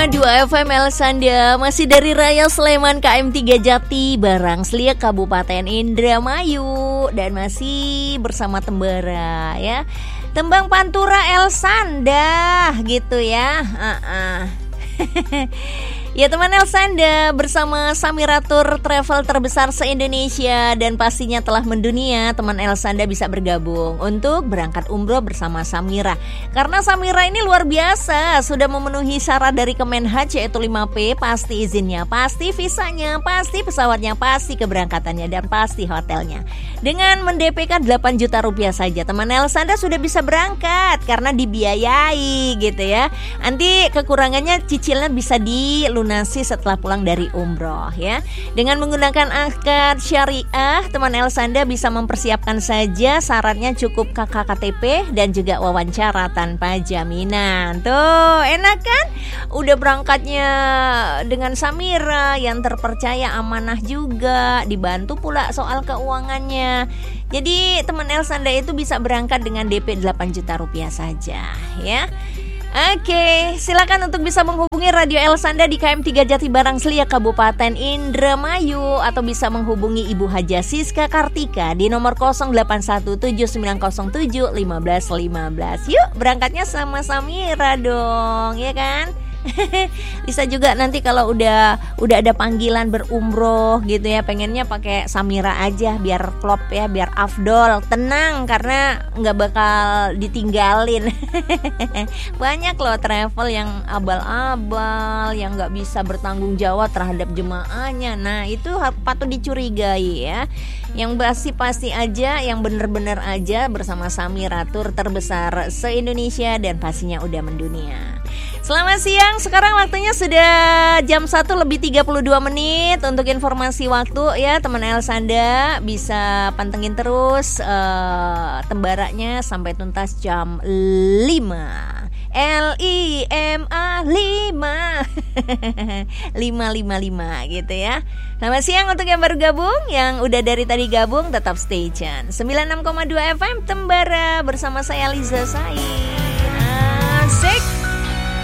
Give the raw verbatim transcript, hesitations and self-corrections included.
dua F M Elsanda. Masih dari Raya Sleman K M tiga Jati Barang Sliak Kabupaten Indramayu. Dan masih bersama Tembara ya. Tembang Pantura Elsanda gitu ya. uh-uh. Ya teman Elsanda, bersama Samiratur travel terbesar se-Indonesia dan pastinya telah mendunia, teman Elsanda bisa bergabung untuk berangkat umroh bersama Samira. Karena Samira ini luar biasa, sudah memenuhi syarat dari Kemenhaj yaitu lima P, pasti izinnya, pasti visanya, pasti pesawatnya, pasti keberangkatannya, dan pasti hotelnya. Dengan mend P kan delapan juta rupiah saja, teman Elsanda sudah bisa berangkat karena dibiayai gitu ya. Nanti kekurangannya cicilan bisa di lunasi setelah pulang dari umroh ya. Dengan menggunakan akad syariah, teman Elsanda bisa mempersiapkan saja, syaratnya cukup K K K T P dan juga wawancara tanpa jaminan. Tuh, enak kan? Udah berangkatnya dengan Samira yang terpercaya, amanah juga, dibantu pula soal keuangannya. Jadi teman Elsanda itu bisa berangkat dengan D P delapan juta rupiah saja ya. Oke, silakan untuk bisa menghubungi Radio Elsanda di K M tiga Jati Barang Sliak Kabupaten Indramayu, atau bisa menghubungi Ibu Haja Siska Kartika di nomor nol delapan satu tujuh sembilan nol tujuh lima satu lima satu. Yuk, berangkatnya sama Samira dong, ya kan? Bisa juga nanti kalau udah udah ada panggilan berumroh gitu ya, pengennya pakai Samira aja biar klop ya, biar afdol, tenang karena nggak bakal ditinggalin. Banyak loh travel yang abal-abal, yang nggak bisa bertanggung jawab terhadap jemaahnya. Nah itu patut dicurigai ya. Yang pasti-pasti aja, yang bener-bener aja bersama Samira, tur terbesar se-Indonesia dan pastinya udah mendunia. Selamat siang, sekarang waktunya sudah jam satu lebih tiga puluh dua menit. Untuk informasi waktu ya teman Elsanda, bisa pantengin terus uh, tembaranya sampai tuntas jam lima. L I M A lima lima lima lima gitu ya. Selamat siang untuk yang baru gabung, yang udah dari tadi gabung tetap stay tune. sembilan puluh enam koma dua F M Tembara bersama saya Liza Said.